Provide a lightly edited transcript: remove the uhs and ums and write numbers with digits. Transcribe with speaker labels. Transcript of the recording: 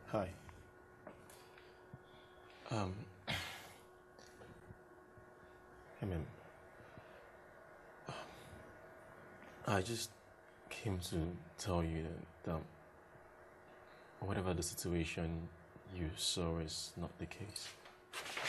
Speaker 1: Hi. Um, I mean, I just came to tell you that whatever the situation you saw is not the case.